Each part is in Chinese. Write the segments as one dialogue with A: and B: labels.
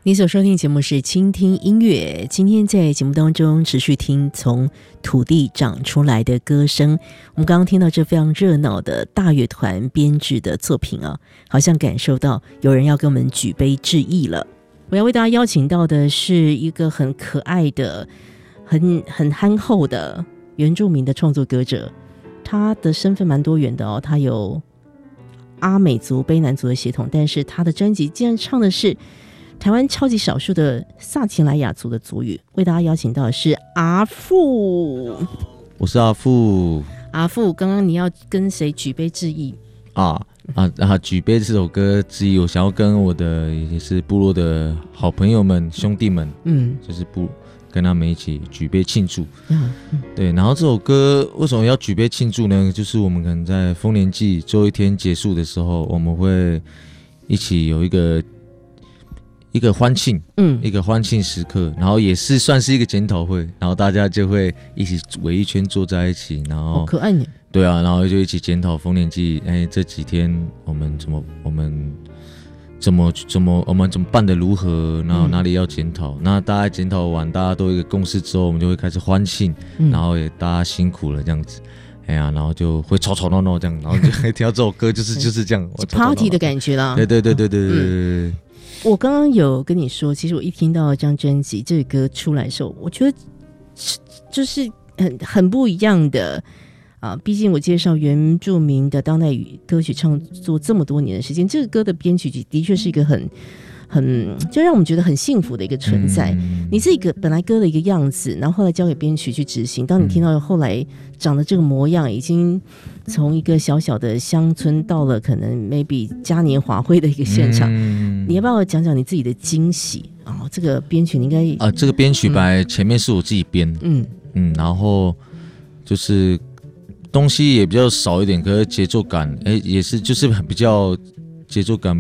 A: 你所收听节目是倾听音乐，今天在节目当中持续听从土地长出来的歌声。我们刚刚听到这非常热闹的大乐团编制的作品啊，好像感受到有人要跟我们举杯致意了。我要为大家邀请到的是一个很可爱的很憨厚的原住民的创作歌者，他的身份蛮多元的哦，他有阿美族、卑南族的血统，但是他的专辑竟然唱的是台湾超级少数的萨奇莱雅族的族语。为大家邀请到的是阿富。
B: 我是阿富。
A: 阿富，刚刚你要跟谁举杯致意
B: 举杯这首歌致意，我想要跟我的也是部落的好朋友们、兄弟们，就是跟他们一起举杯庆祝。对，然后这首歌为什么要举杯庆祝呢？就是我们可能在丰年祭最后一天结束的时候，我们会一起有一个欢庆，一个欢庆时刻，然后也是算是一个检讨会，然后大家就会一起围一圈坐在一起，然后
A: 好可爱你。
B: 对啊，然后就一起检讨丰年祭，这几天我们怎么办的如何，然后哪里要检讨，那大家检讨完，大家都有一个共识之后，我们就会开始欢庆，然后也大家辛苦了这样子。然后就会吵吵闹闹这样，然后就会听到这首歌就是这样
A: ，party 的感觉啦。
B: 对。
A: 我刚刚有跟你说，其实我一听到这张专辑这个歌出来的时候，我觉得就是很不一样的啊。毕竟我介绍原住民的当代歌曲创作这么多年的时间，这个歌的编曲的确是一个很就让我们觉得很幸福的一个存在。你自己本来歌的一个样子，然后后来交给编曲去执行，当你听到后来长的这个模样，已经从一个小小的乡村到了可能 maybe 嘉年华会的一个现场，你要不要讲讲你自己的惊喜啊？这个编曲你应该
B: 这个编曲本来前面是我自己编，然后就是东西也比较少一点，可是节奏感也是就是比较节奏感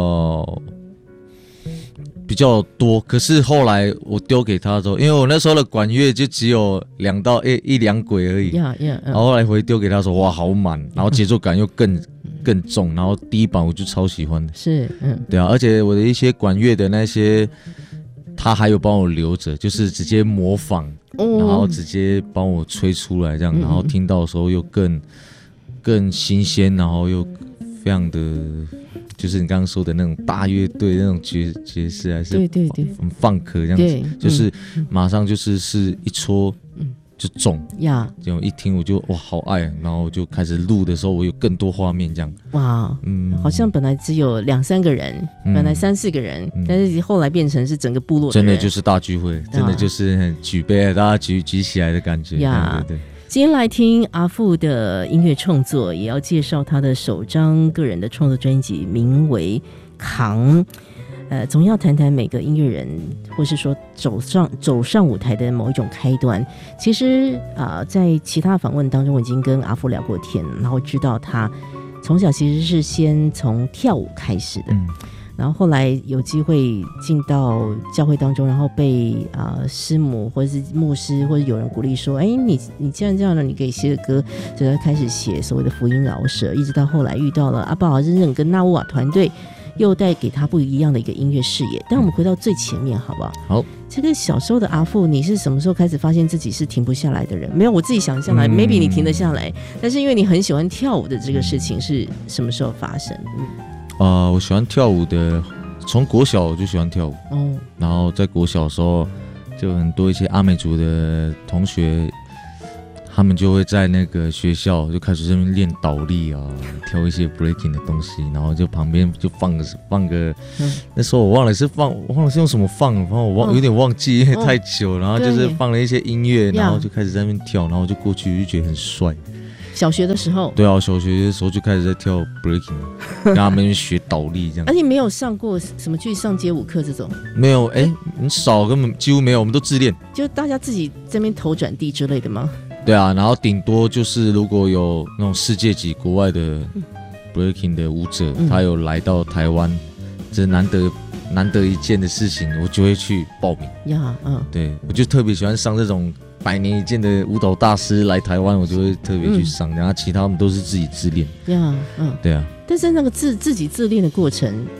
B: 比较多，可是后来我丢给他的时候，因为我那时候的管乐就只有2到1两轨而已，然后后来回丢给他说哇好满，然后节奏感又更重，然后第一版我就超喜欢的，
A: 是
B: 对啊，而且我的一些管乐的那些，他还有帮我留着，就是直接模仿，然后直接帮我吹出来这样，然后听到的时候又更新鲜，然后又非常的。就是你刚刚说的那种大乐队那种爵士，还是
A: 对
B: 很放克这样子，就是马上就是一戳就中呀，这样一听我就哇好爱，然后就开始录的时候我有更多画面这样，
A: 哇，好像本来只有2-3个人，本来3-4个人，但是后来变成是整个部落的人，
B: 真的就是大聚会，真的就是很举杯大家举起来的感觉呀，对。
A: 今天来听阿富的音乐创作，也要介绍他的首张个人的创作专辑，名为《扛》。总要谈谈每个音乐人，或是说走上舞台的某一种开端。其实在其他访问当中，我已经跟阿富聊过天，然后知道他从小其实是先从跳舞开始的。然后后来有机会进到教会当中，然后被师母或者是牧师或者有人鼓励说，你既然这样了，你可以写歌，就要开始写所谓的福音饶舌，一直到后来遇到了阿巴尔真正跟纳乌瓦团队，又带给他不一样的一个音乐视野。但我们回到最前面好不好？
B: 好，
A: 这个小时候的阿富，你是什么时候开始发现自己是停不下来的人？没有，我自己想下来，maybe 你停得下来，但是因为你很喜欢跳舞的这个事情是什么时候发生？
B: 我喜欢跳舞的，从国小我就喜欢跳舞，然后在国小的时候，就很多一些阿美族的同学，他们就会在那个学校就开始这边练倒立啊，跳一些 breaking 的东西，然后就旁边就放个，那时候我忘了是用什么放，然后我有点忘记，因为太久，然后就是放了一些音乐，然后就开始在那边跳，然后我就过去就觉得很帅。
A: 小学的时候，
B: 对啊，小学的时候就开始在跳 breaking， 跟他们学倒立这样。
A: 而且没有上过什么去上街舞课这种？
B: 没有，很少，根本几乎没有，我们都自练。
A: 就大家自己在那边头转地之类的吗？
B: 对啊，然后顶多就是如果有那种世界级国外的 breaking 的舞者，他有来到台湾，这是难得一见的事情，我就会去报名呀。对，我就特别喜欢上这种100年一见的舞蹈大师来台湾，我就会特别去上，然后其他们都是自己自练呀。对啊。
A: 但是那个自己自练的过程，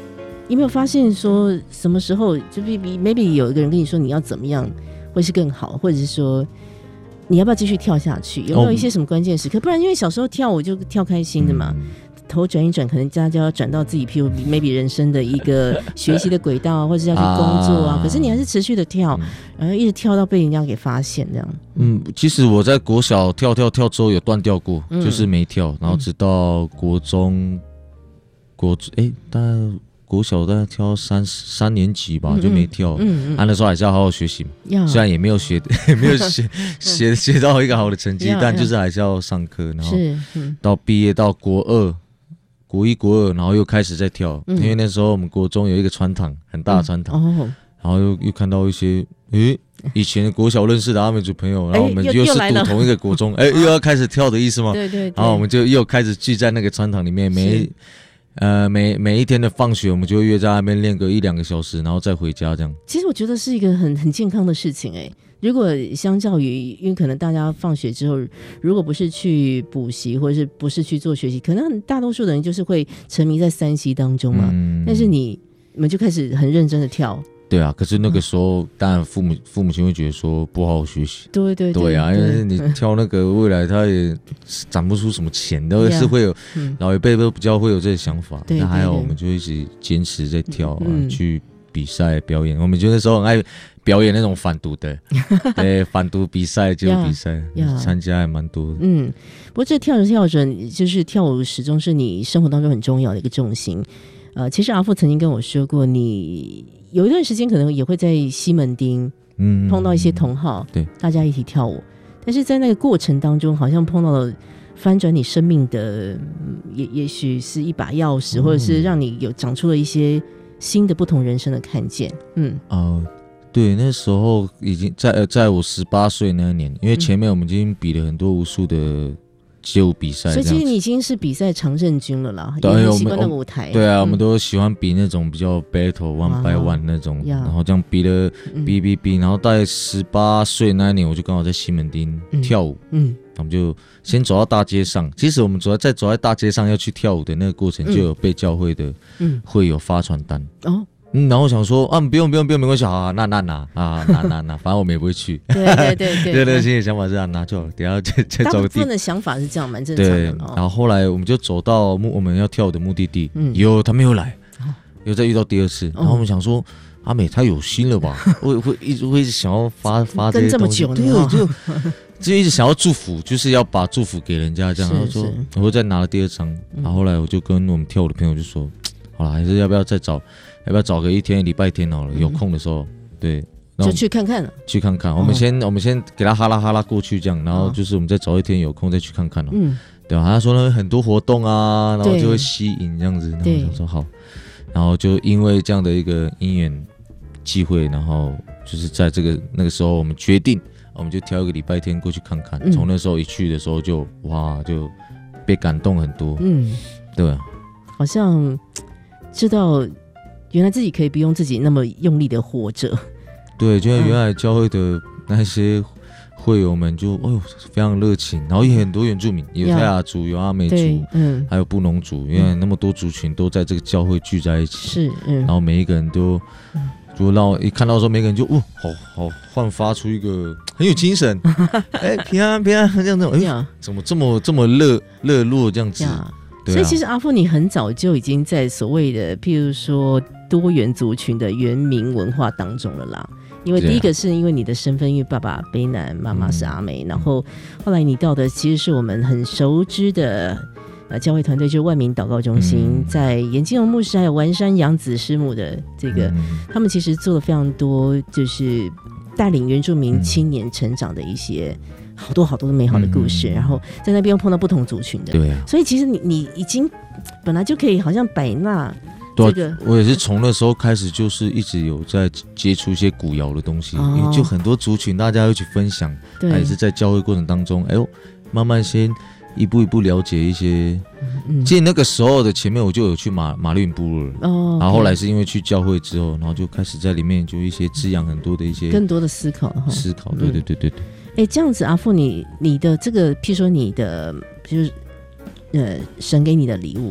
A: 有没有发现说什么时候就 maybe 有一个人跟你说你要怎么样会是更好，或者是说你要不要继续跳下去？有没有一些什么关键时刻？不然因为小时候跳舞就跳开心的嘛。头转一转，可能大家就要转到自己，譬如 maybe 人生的一个学习的轨道啊，或者是要去工作啊。可是你还是持续的跳，然后一直跳到被人家给发现这样。
B: 其实我在国小跳之后有断掉过，就是没跳，然后直到国中，大概国小大概跳三年级吧，就没跳。那时候还是要好好学习嘛，虽然也没有学到一个好的成绩，但就是还是要上课，然后到毕业到国一国二，然后又开始在跳，因为那时候我们国中有一个穿堂，很大的穿堂，然后又看到一些以前国小认识的阿美族朋友，然后我们又是读同一个国中，又要开始跳的意思吗？
A: 对，
B: 然后我们就又开始聚在那个穿堂里面，每一天的放学，我们就会约在那边练个1-2个小时，然后再回家这样。
A: 其实我觉得是一个很健康的事情如果相较于，因为可能大家放学之后，如果不是去补习，或者是不是去做学习，可能大多数的人就是会沉迷在3C 当中嘛。但是你们就开始很认真的跳。
B: 对啊，可是那个时候，当然父母亲会觉得说不好好学习。对啊，因为你跳那个未来他也攒不出什么钱，都是会有老一辈都比较会有这个想法。那还好，我们就一直坚持在跳去比赛表演。我们就那时候很爱表演那种反毒的，反毒比赛就比赛，参加还蛮多的。
A: 不过这跳着跳着，就是跳舞始终是你生活当中很重要的一个重心。其实阿富曾经跟我说过，你有一段时间可能也会在西门町碰到一些同好，
B: 对，
A: 大家一起跳舞，但是在那个过程当中，好像碰到了翻转你生命的，也许是一把钥匙，或者是让你有长出了一些新的不同人生的看见。
B: 对，那时候已经在我18岁那一年，因为前面我们已经比了很多无数的街舞比赛，
A: 所以其实你已经是比赛常胜军了啦，
B: 对，
A: 也习惯那个舞台。
B: 对啊，我们都喜欢比那种比较 battle one by one 那种，然后这样比了比，然后在18岁那一年，我就刚好在西门町跳舞，我们就先走到大街上。其实我们走在大街上要去跳舞的那个过程，就有被教会的会有发传单然后我想说不用，没关系，好，那拿，反正我们也不会去。对，心里想法是拿就好了，等一下再找个地方。大部
A: 分的想法是这样，蛮正常的。
B: 对，然后后来我们就走到我们要跳的目的地，他没有来，又再遇到第二次，然后我们想说阿美太有心了吧，会一直想要发这些东西，对，就一直想要祝福，就是要把祝福给人家这样。然后说，我再拿了第2张，然后后来我就跟我们跳舞的朋友就说，好了，还是要不要找个礼拜天好了，有空的时候，对，
A: 就去看看了。
B: 我们先给他哈拉过去这样，然后就是我们再找一天有空再去看看对吧？他说呢很多活动啊，然后就会吸引这样子，然后我想说好，然后就因为这样的一个因缘机会，然后就是在那个时候我们决定，我们就挑一个礼拜天过去看看。从那时候一去的时候就被感动很多，对啊，
A: 好像知道原来自己可以不用自己那么用力的活着。
B: 对，就原来教会的那些会友们就非常热情，然后也很多原住民，有泰雅族，有阿美族，还有布农族，原来那么多族群都在这个教会聚在一起，
A: 是，
B: 然后每一个人都就让我一看到的时候，每个人就好焕发出一个很有精神，平安这样，怎么这么热络这样子？
A: 所以其实阿富你很早就已经在所谓的譬如说多元族群的原民文化当中了啦。因为第一个是因为你的身份，因为爸爸卑南，妈妈是阿美，然后后来你到的其实是我们很熟知的教会团队，就是万民祷告中心，在严金荣牧师还有丸山洋子师母的这个，他们其实做了非常多，就是带领原住民青年成长的一些好多的美好的故事，然后在那边又碰到不同族群的，
B: 对啊，
A: 所以其实你已经本来就可以好像百纳。
B: 对，我也是从那时候开始，就是一直有在接触一些古谣的东西，因为就很多族群大家一起分享，也是在教会过程当中，慢慢先一步一步了解一些。其实那个时候的前面我就有去马律部落了，然后后来是因为去教会之后，然后就开始在里面就一些滋养很多的一些
A: 更多的思考，对。这样子阿富你的这个，譬如说你的就是神给你的礼物。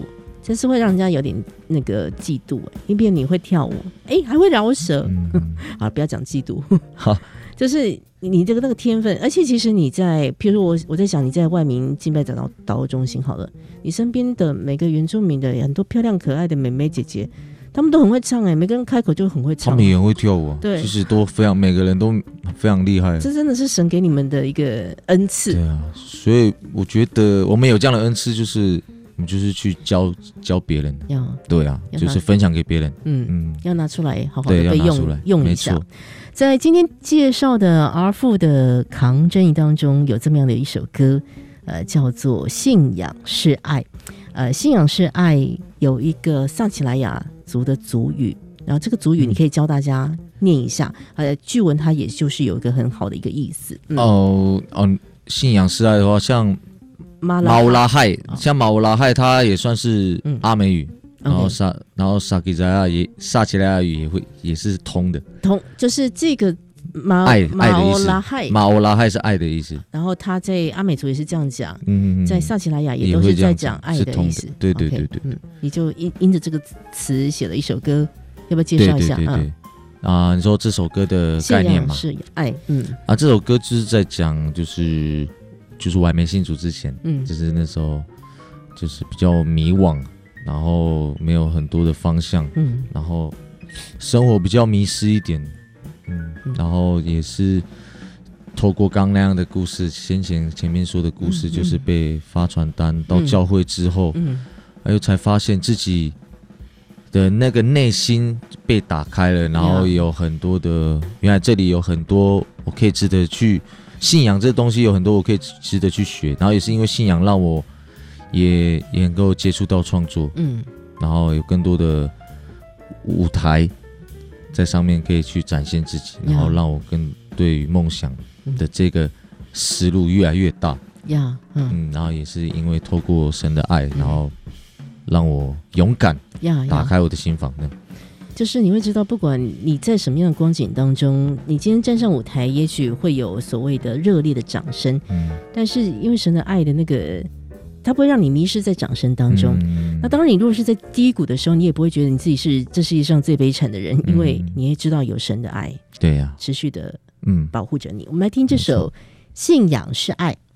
A: 真是会让人家有点那个嫉妒，因为你会跳舞，还会饶舌，好，不要讲嫉妒，
B: 好，
A: 就是你这个那个天分，而且其实你在，譬如说我在想你在外民敬拜导导中心好了，你身边的每个原住民的很多漂亮可爱的妹妹姐姐，他们都很会唱每个人开口就很会唱，
B: 他们也很会跳舞啊，
A: 对，
B: 其实都非常，每个人都非常厉害，
A: 这真的是神给你们的一个恩赐。
B: 对啊，所以我觉得我们有这样的恩赐，就是我们就是去教别人，对啊，就是分享给别人，要拿出来好好的被用一下。在今天介绍的儿父的扛真义当中，有这么样的一首歌，叫做《信仰是爱》。信仰是爱有一个萨奇莱雅族的族语，然后这个族语你可以教大家念一下，句文它也就是有一个很好的一个意思。信仰是爱的话，像马乌拉亥，像马乌拉亥，它也算是阿美语，然后萨奇莱雅语也是通的，
A: 就是这个马欧拉亥，
B: 马欧拉亥是爱的意思。
A: 然后他在阿美族也是这样讲，在萨奇莱雅也都是在讲爱的意思。
B: 对，
A: 你就因着这个词写了一首歌，要不要介绍一下？
B: 对你说这首歌的概念嘛？
A: 是爱，
B: 这首歌就是在讲，就是我还没信主之前，就是那时候就是比较迷惘，然后没有很多的方向，然后生活比较迷失一点。然后也是透过刚那样的故事，前面说的故事，就是被发传单到教会之后，还有才发现自己的那个内心被打开了，然后有很多的，原来这里有很多我可以值得去信仰，这东西有很多我可以值得去学，然后也是因为信仰让我也能够接触到创作，然后有更多的舞台在上面可以去展现自己，然后让我更对于梦想的这个思路越来越大。然后也是因为透过神的爱，然后让我勇敢打开我的心房。
A: 就是你会知道，不管你在什么样的光景当中，你今天站上舞台，也许会有所谓的热烈的掌声，但是因为神的爱的那个，它不会让你迷失在掌声当中。那当然你如果是在低谷的时候，你也不会觉得你自己是这世界上最悲惨的人，因为你也知道有神的爱，
B: 对呀，
A: 持续的保护着你。我们来听这首《信仰是爱》。